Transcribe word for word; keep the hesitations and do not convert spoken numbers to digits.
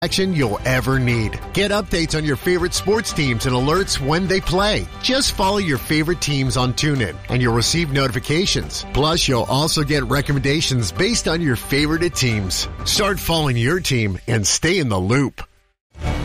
action you'll ever need. Get updates on your favorite sports teams and alerts when they play. Just follow your favorite teams on TuneIn and you'll receive notifications. Plus, you'll also get recommendations based on your favorite teams. Start following your team and stay in the loop.